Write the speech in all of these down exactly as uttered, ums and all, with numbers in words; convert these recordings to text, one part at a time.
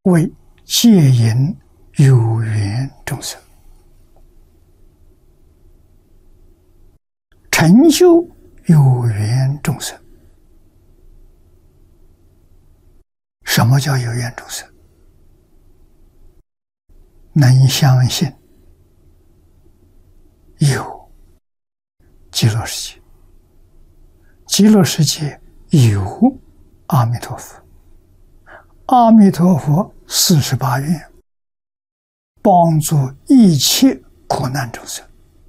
为戒引有缘众生成就有缘众生。什么叫有缘众生？能相信有极乐世界，极乐世界有阿弥陀佛，阿弥陀佛四十八愿帮助一切苦难众生，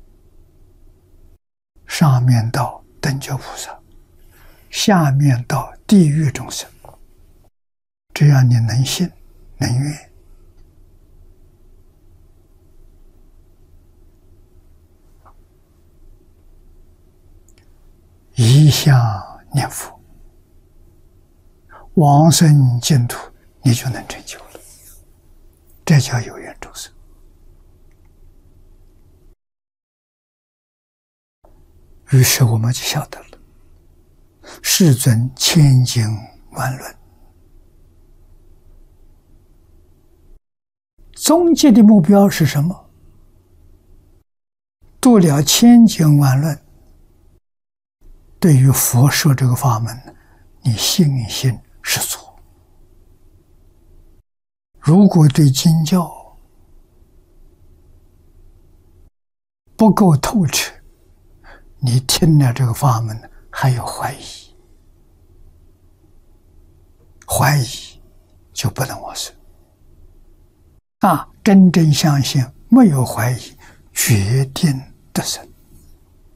上面到等觉菩萨，下面到地狱众生。只要你能信能愿，一向念佛，往生净土，你就能成就了。这叫有缘众生。于是我们就晓得了，世尊千经万论，终极的目标是什么？读了千经万论，对于佛说这个法门，你信心十足。如果对经教不够透彻，你听了这个法门还有怀疑，怀疑就不能往生啊！真正相信，没有怀疑，决定得生。